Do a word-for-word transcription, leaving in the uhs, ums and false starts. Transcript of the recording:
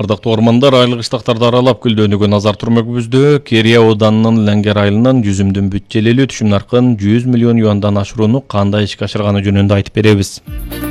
Ардактуу ормандар айлык иштактарды аралап гүлдөнүүгө назар турмакбызды. Керия ауданынын Леңгер айылынан жүзүмдүн бүт желелүү түшүм наркын жүз миллион юандан ашырууну кандай ишке ашырганы жөнүндө айтып беребиз.